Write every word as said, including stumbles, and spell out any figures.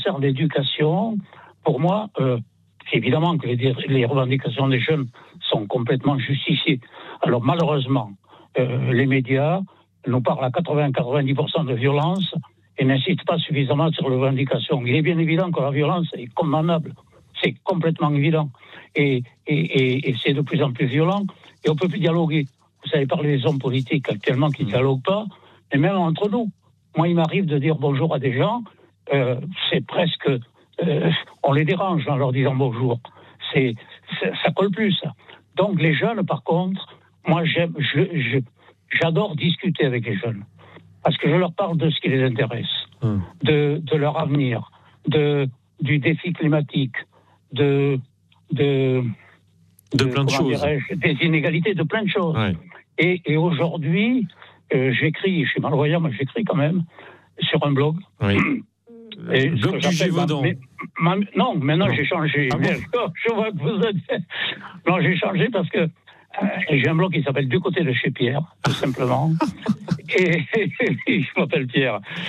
concerne l'éducation, pour moi, euh, évidemment que les, les revendications des jeunes sont complètement justifiées. Alors malheureusement, euh, les médias nous parlent à quatre-vingts à quatre-vingt-dix pour cent de violence et n'insistent pas suffisamment sur les revendications. Il est bien évident que la violence est condamnable. C'est complètement évident. Et, et, et, et c'est de plus en plus violent. Et on ne peut plus dialoguer. Vous savez parler des hommes politiques actuellement qui ne dialoguent pas, mais même entre nous. Moi, il m'arrive de dire bonjour à des gens, euh, c'est presque... Euh, on les dérange en leur disant bonjour. C'est, c'est, ça colle plus, ça. Donc les jeunes, par contre, moi, j'aime, je, je, j'adore discuter avec les jeunes. Parce que je leur parle de ce qui les intéresse, hum. de, de leur avenir, de, du défi climatique, de... de De, de plein de choses. Des inégalités, de plein de choses. Ouais. Et, et aujourd'hui, euh, j'écris, je suis malvoyant, mais j'écris quand même, sur un blog. Oui. Et le blog du Gévaudan. Ma, ma, non, maintenant ah j'ai changé. Ah bon je vois que vous êtes... Non, j'ai changé parce que euh, j'ai un blog qui s'appelle Du côté de chez Pierre, tout simplement. et, et, et je m'appelle Pierre.